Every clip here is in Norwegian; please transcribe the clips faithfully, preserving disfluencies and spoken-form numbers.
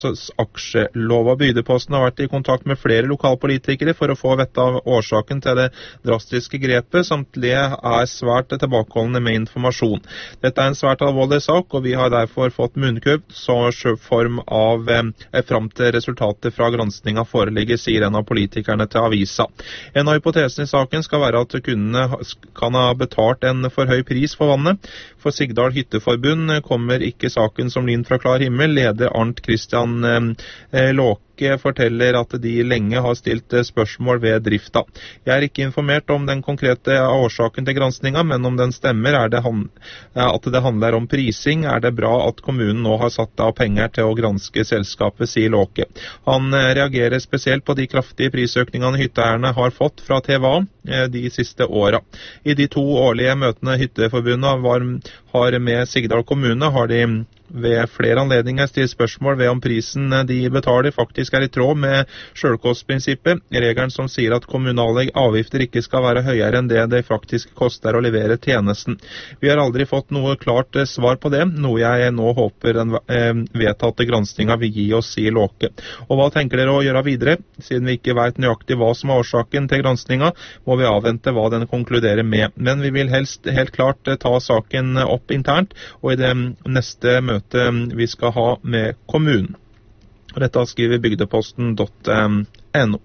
aksjelova. Bygdeposten har vært i kontakt med flere lokalpolitikere for å få vite av årsaken til det drastiske grepet, samtlige er svært tilbakeholdende med informasjon. Dette er en svært alvorlig sak, og vi har derfor fått munnkurv som form av eh, fram til resultatet fra granskningen foreligger, sier en av politikerne til avisa. En av hypotesene i saken skal være at kundene kan ha betalt en for høy pris for vannet. For Sigdal Hytteforbund kommer ikke saken som lyn fra klar himmel. Leder Arnt Christian Låke forteller at de lenge har stilt spørsmål ved drifta. Jeg er ikke informert om den konkrete årsaken til granskningen, men om den stemmer er det han, at det handler om prising, er det bra at kommunen nå har satt av penger til å granske selskapet, sier Låke. Han reagerer spesielt på de kraftige prisøkningene hytteeierne har fått fra T V A de siste åra. I de to årlige møtene Hytteforbundet var, har med Sigdal kommune, har de ved flere anledninger stilt spørsmål ved om prisen de betaler faktisk er i tråd med selvkostprinsippet, regelen som sier at kommunale avgifter ikke skal være høyere enn det det faktisk koster å levere tjenesten. Vi har aldri fått noe klart svar på det, noe jeg nå håper den vedtatte granskningen vil gi oss, sier Låke. Og hva tenker dere å gjøre videre? Siden vi ikke vet nøyaktig hva som er årsaken til granskningen, må vi avvente hva den konkluderer med. Men vi vil helst helt klart ta saken opp internt, og i det neste møtet vi skal ha med kommunen. Dette skriver bygdeposten punktum no.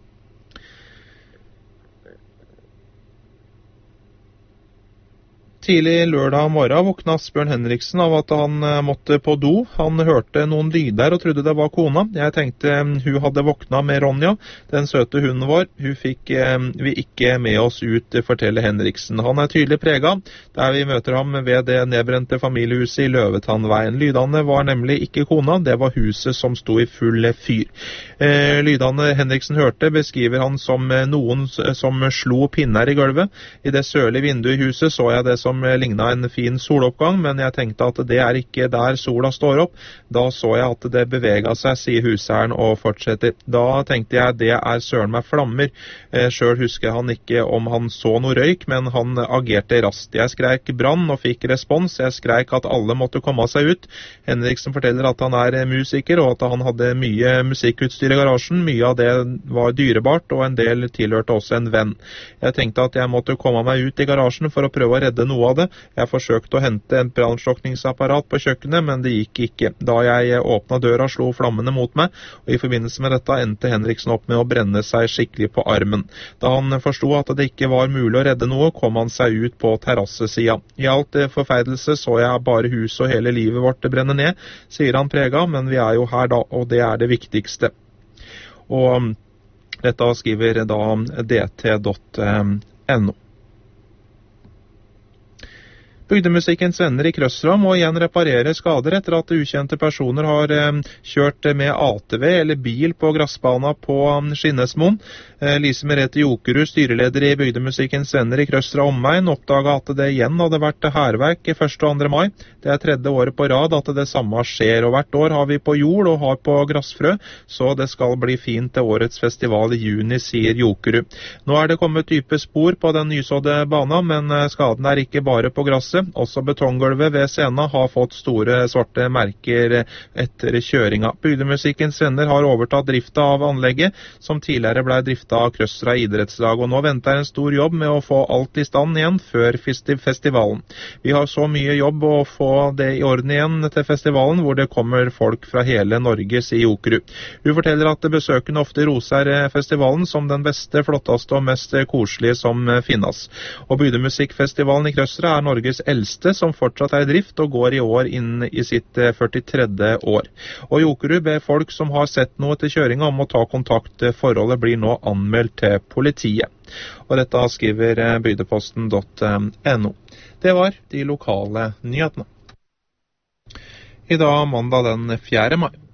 Tidlig lørdag morgen våkna Asbjørn Henriksen av at han måtte på do. Han hørte noen lyder og trodde det var kona. Jeg tenkte hun hadde våkna med Ronja, den søte hunden vår. Hun fikk vi ikke med oss ut, forteller Henriksen. Han er tydelig preget, der vi møter ham ved det nedbrente familiehuset i Løvetannveien. Lydene var nemlig ikke kona, det var huset som sto i full fyr. Eh, lydene Henriksen hørte beskriver han som noen som slo pinner i gulvet. I det sørlige vinduet i huset så jeg det som lignet en fin soloppgang, men jeg tenkte at det er ikke der sola står opp. Da så jeg at det beveget seg, sier husherren og fortsetter. Da tenkte jeg det er søren med flammer. Eh, selv husker han ikke om han så noe røyk, men han agerte raskt. Jeg skrek brann og fikk respons. Jeg skrek at alle måtte komme seg ut. Henriksen forteller at han er musiker, og at han hadde mye musikkutstyr i garasjen. Mye av det var dyrebart, og en del tilhørte også en venn. Jeg tenkte at jeg måtte komme meg ut i garasjen for å prøve å redde noe av det. Jeg forsøkte å hente en brannslukningsapparat på kjøkkenet, men det gikk ikke. Da jeg åpnet døra, slo flammene mot meg, og i forbindelse med dette endte Henriksen opp med å brenne seg skikkelig på armen. Da han forstod at det ikke var mulig å redde noe, kom han seg ut på terrassesida. I alt forferdelse så jeg bare huset og hele livet vårt brenne ned, sier han prega, men vi er jo her da, og det er det viktigste. Og dette skriver da d t punktum no. Bygdemusikkens venner i Krøsra må igjen reparere skader etter at ukjente personer har eh, kjørt med A T V eller bil på grassbana på um, Skinnesmoen. Eh, Lise Merete Jokerud, styreleder i Bygdemusikkens venner i Krøsra omegn, oppdaget at det igjen hadde vært hærverk første og andre mai. Det er tredje året på rad at det samme skjer, og hvert år har vi på jord og har på grassfrø, så det skal bli fint til årets festival i juni, sier Jokerud. Nå er det kommet dype spor på den nysådde bana, men skaden er ikke bare på grasset. Også betonggulvet ved scenen har fått store svarte merker etter kjøringa. Bygdemusikkens venner har overtatt drifta av anlegget, som tidligere ble drifta av Krøsra idrettslag, og nå venter en stor jobb med å få alt i stand igjen før festivalen. Vi har så mye jobb å få det i orden igjen til festivalen, hvor det kommer folk fra hele Norge, sier Jokerud. Hun forteller at besøkende ofte roser festivalen som den beste, flotteste og mest koselige som finnes. Og Bygdemusikkfestivalen i Krøsra er Norges eldste, som fortsatt er i drift og går i år inn i sitt førtitredje år. Og Jokerud ber folk som har sett noe til kjøringa om å ta kontakt. Forholdet blir nå anmeldt til politiet. Og dette skriver bygdeposten punktum no. Det var de lokale nyhetene. I dag mandag den fjerde mai.